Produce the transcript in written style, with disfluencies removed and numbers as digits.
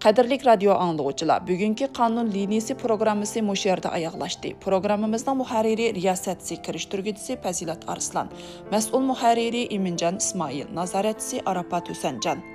Qadirlik radio anlıqçılar, bugünkü qanun liniyasi programmasi mush yerda oyoqlashdi. Programmamizning muharriri riyosatchi kirishtirguvchisi Fazilat Arslan, mas'ul muharriri Iminjon Ismoil, nazoratchisi Arafat Husanjon.